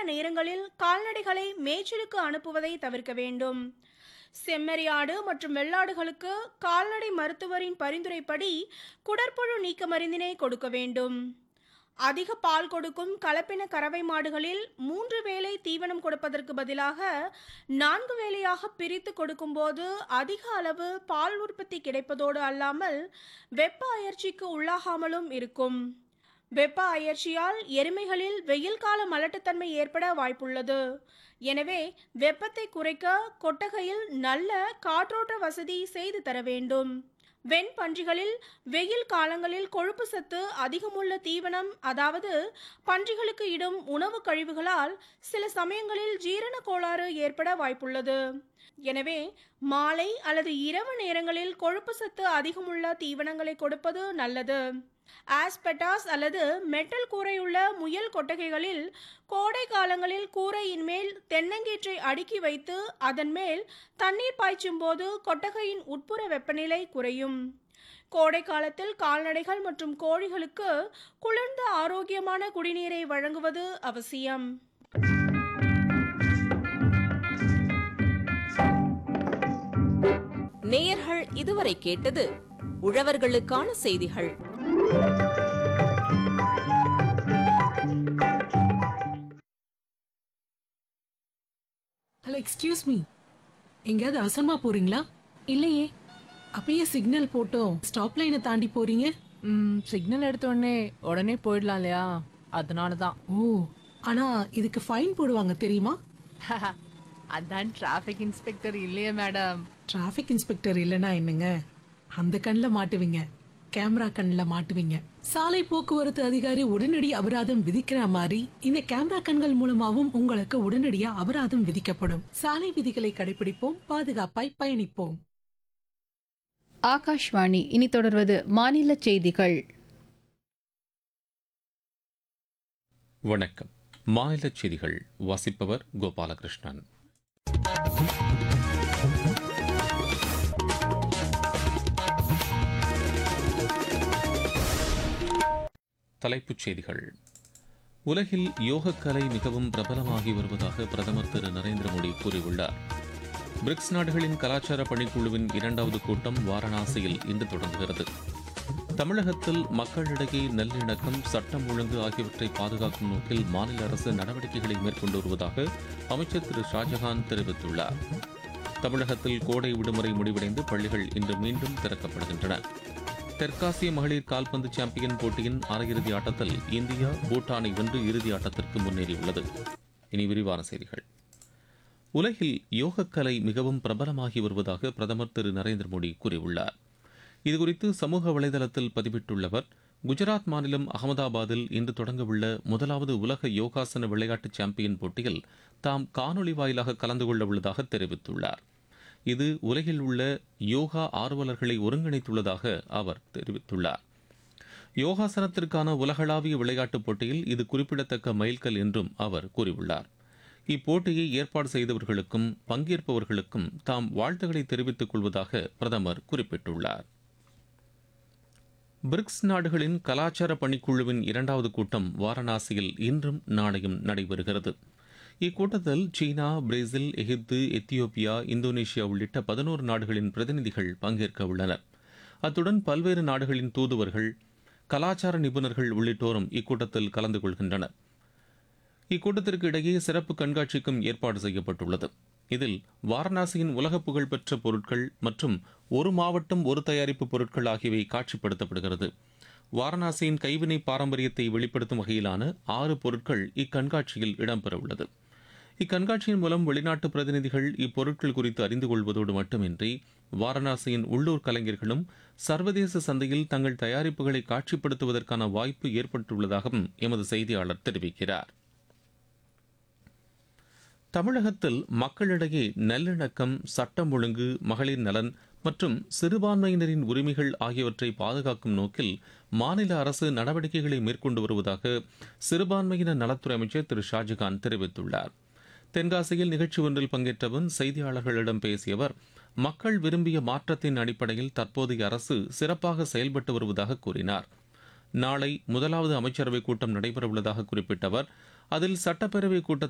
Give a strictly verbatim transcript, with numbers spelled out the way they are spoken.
நேரங்களில் கால்நடைகளை மேய்ச்சலுக்கு அனுப்புவதை தவிர்க்க வேண்டும். செம்மறியாடு மற்றும் வெள்ளாடுகளுக்கு கால்நடை மருத்துவரின் பரிந்துரைப்படி குடற்புழு நீக்க மருந்தினை கொடுக்க வேண்டும். அதிக பால் கொடுக்கும் கலப்பின கறவை மாடுகளில் மூன்று வேளை தீவனம் கொடுப்பதற்கு பதிலாக நான்கு வேளையாக பிரித்து கொடுக்கும்போது அதிக அளவு பால் உற்பத்தி கிடைப்பதோடு அல்லாமல் வெப்ப அயற்சிக்கு உள்ளாகாமலும் இருக்கும். வெப்ப அயற்சியால் எருமைகளில் வெயில் கால மலட்டுத்தன்மை ஏற்பட வாய்ப்புள்ளது. எனவே வெப்பத்தை குறைக்க கொட்டகையில் நல்ல காற்றோட்ட வசதி செய்து தர வேண்டும். வெண் பன்றிகளில் வெயில் காலங்களில் கொழுப்பு சத்து அதிகமுள்ள தீவனம், அதாவது பன்றிகளுக்கு இடும் உணவு கழிவுகளால் சில சமயங்களில் ஜீரண கோளாறு ஏற்பட வாய்ப்புள்ளது. எனவே மாலை அல்லது இரவு நேரங்களில் கொழுப்பு சத்து அதிகமுள்ள தீவனங்களை கொடுப்பது நல்லது. ஆஸ்பெட்டாஸ் அல்லது மெட்டல் கூரையுள்ள முயல் கொட்டகைகளில் கோடை காலங்களில் கூரையின் மேல் தென்னங்கீற்றை அடுக்கி வைத்து அதன் மேல் தண்ணீர் பாய்ச்சும் போது கொட்டகையின் உட்புற வெப்பநிலை குறையும். கோடை காலத்தில் கால்நடைகள் மற்றும் கோழிகளுக்கு குளிர்ந்த ஆரோக்கியமான குடிநீரை வழங்குவது அவசியம். நேயர்கள் இதுவரை கேட்டது உழவர்களுக்கான செய்திகள். ஹலோ, எக்ஸ்கியூஸ் மீ, எங்கேயாவது அவசரமா போறீங்களா? இல்லையே. அப்பயே சிக்னல் போட்டோம் ஸ்டாப் லைனை தாண்டி போறீங்க. ம் சிக்னல் எடுத்த உடனே உடனே போயிடலாம் இல்லையா, அதனால தான். ஓ, ஆனா இதுக்கு ஃபைன் போடுவாங்க தெரியுமா? அதான் டிராஃபிக் இன்ஸ்பெக்டர் இல்லையே மேடம். டிராஃபிக் இன்ஸ்பெக்டர் இல்லைன்னா என்னங்க, அந்த கண்ணில் மாட்டுவீங்க, கேமரா கண்ணில் மாட்டுவீங்க. சாலை போக்குவரத்து அதிகாரி உடனடி அபராதம் விதிக்கிற மாதிரி இந்த கேமரா கண்கள் மூலமாவும் உங்களுக்கு உடனடியா அபராதம் விதிக்கப்படும். சாலை விதிகளை கடைபிடிப்போம், பாதுகாப்பாய் பயணிப்போம். ஆகாஷ்வாணி. இனி தொடர்வது மாநில செய்திகள். வணக்கம். மாநில செய்திகள் வாசிப்பவர் கோபாலகிருஷ்ணன். தலைப்புச் செய்திகள். உலகில் யோகக்கலை மிகவும் பிரபலமாகி வருவதாக பிரதமர் திரு நரேந்திர மோடி கூறியுள்ளார். பிரிக்ஸ் நாடுகளின் கலாச்சார பணிக்குழுவின் இரண்டாவது கூட்டம் வாரணாசியில் இன்று தொடங்குகிறது. தமிழகத்தில் மக்களிடையே நல்லிணக்கம், சட்டம் ஒழுங்கு ஆகியவற்றை பாதுகாக்கும் நோக்கில் மாநில அரசு நடவடிக்கைகளை மேற்கொண்டு வருவதாக அமைச்சர் திரு ஷாஜகான் தெரிவித்துள்ளார். தமிழகத்தில் கோடை விடுமுறை முடிவடைந்து பள்ளிகள் இன்று மீண்டும் திறக்கப்படுகின்றன. தெற்காசிய மகளிர் கால்பந்து சாம்பியன் போட்டியின் அரையிறுதி ஆட்டத்தில் இந்தியா பூட்டானை வென்று இறுதி ஆட்டத்திற்கு முன்னேறியுள்ளது. இனி விரிவான செய்திகள். உலகில் யோகக்கலை மிகவும் பிரபலமாகி வருவதாக பிரதமர் திரு நரேந்திர மோடி கூறியுள்ளார். இதுகுறித்து சமூக வலைதளத்தில் பதிவிட்டுள்ள குஜராத் மாநிலம் அகமதாபாத்தில் இன்று தொடங்கவுள்ள முதலாவது உலக யோகாசன விளையாட்டு சாம்பியன் போட்டியில் தாம் காணொலி வாயிலாக கலந்து கொள்ள உள்ளதாக தெரிவித்துள்ளார். இது உலகில் உள்ள யோகா ஆர்வலர்களை ஒருங்கிணைத்துள்ளதாக அவர் தெரிவித்துள்ளார். யோகாசனத்திற்கான உலகளாவிய விளையாட்டுப் போட்டியில் இது குறிப்பிடத்தக்க மைல்கல் என்றும் அவர் கூறியுள்ளார். இப்போட்டியை ஏற்பாடு செய்தவர்களுக்கும் பங்கேற்பவர்களுக்கும் தாம் வாழ்த்துக்களை தெரிவித்துக் கொள்வதாக பிரதமர் குறிப்பிட்டுள்ளார். பிரிக்ஸ் நாடுகளின் கலாச்சார பணிக்குழுவின் இரண்டாவது கூட்டம் வாரணாசியில் இன்றும் நாளையும் நடைபெறுகிறது. இக்கூட்டத்தில் சீனா, பிரேசில், எகிப்து, எத்தியோப்பியா, இந்தோனேஷியா உள்ளிட்ட பதினோரு நாடுகளின் பிரதிநிதிகள் பங்கேற்க உள்ளனர். அத்துடன் பல்வேறு நாடுகளின் தூதுவர்கள், கலாச்சார நிபுணர்கள் உள்ளிட்டோரும் இக்கூட்டத்தில் கலந்து கொள்கின்றனர். இக்கூட்டத்திற்கு இடையே சிறப்பு கண்காட்சிக்கும் ஏற்பாடு செய்யப்பட்டுள்ளது. இதில் வாரணாசியின் உலக புகழ்பெற்ற பொருட்கள் மற்றும் ஒரு மாவட்டம் ஒரு தயாரிப்பு பொருட்கள் ஆகியவை காட்சிப்படுத்தப்படுகிறது. வாரணாசியின் கைவினை பாரம்பரியத்தை வெளிப்படுத்தும் வகையிலான ஆறு பொருட்கள் இக்கண்காட்சியில் இடம்பெறவுள்ளது. இக்கண்காட்சியின் மூலம் வெளிநாட்டு பிரதிநிதிகள் இப்பொருட்கள் குறித்து அறிந்து கொள்வதோடு மட்டுமின்றி வாரணாசியின் உள்ளூர் கலைஞர்களும் சர்வதேச சந்தையில் தங்கள் தயாரிப்புகளை காட்சிப்படுத்துவதற்கான வாய்ப்பு ஏற்பட்டுள்ளதாகவும் எமது செய்தியாளர் தெரிவிக்கிறார். தமிழகத்தில் மக்களிடையே நல்லிணக்கம், சட்டம் ஒழுங்கு, மகளிர் நலன் மற்றும் சிறுபான்மையினரின் உரிமைகள் ஆகியவற்றை பாதுகாக்கும் நோக்கில் மாநில அரசு நடவடிக்கைகளை மேற்கொண்டு வருவதாக சிறுபான்மையினர் நலத்துறை அமைச்சர் திரு ஷாஜகான் தெரிவித்துள்ளார். தென்காசியில் நிகழ்ச்சி ஒன்றில் பங்கேற்றவன் செய்தியாளர்களிடம் பேசிய அவர், மக்கள் விரும்பிய மாற்றத்தின் அடிப்படையில் தற்போதைய அரசு சிறப்பாக செயல்பட்டு வருவதாக கூறினார். நாளை முதலாவது அமைச்சரவைக் கூட்டம் நடைபெறவுள்ளதாக குறிப்பிட்ட அவர், அதில் சட்டப்பேரவைக் கூட்டத்தில்